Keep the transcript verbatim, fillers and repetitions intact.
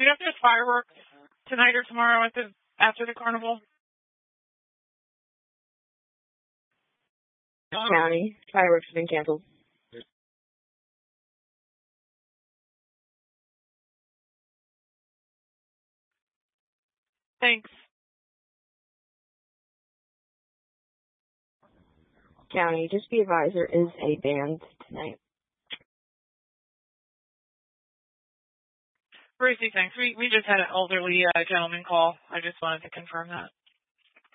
you know if there's fireworks tonight or tomorrow at the after the carnival? County. Fireworks have been canceled. Thanks. County, just be advised there is a band tonight. Brucey, thanks. We we just had an elderly uh, gentleman call. I just wanted to confirm that.